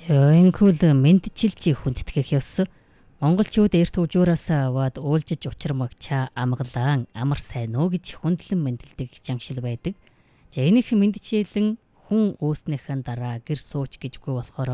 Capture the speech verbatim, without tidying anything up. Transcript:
Энхүүл мэдчилж хүндэтгэх ёс. Монголчууд эрт үжүүрээс аваад уулжиж учрамагчаа амгалан амар сайн уу гэж хүндлэн мэндэлдэг чангшил байдаг. За энийх мэдчилэн хүн үүснийхэн дараа гэр сууч гэжгүй болохоор